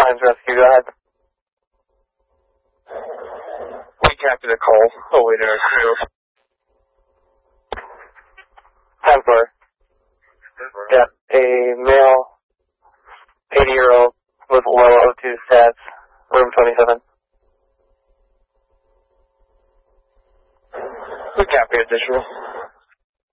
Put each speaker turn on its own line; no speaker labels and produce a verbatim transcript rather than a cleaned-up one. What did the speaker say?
Hines Rescue, go ahead.
We captured a call. Oh, wait, our crew.
ten four. Yeah, a male, eighty-year-old with low O two stats, room twenty-seven.
We copy additional.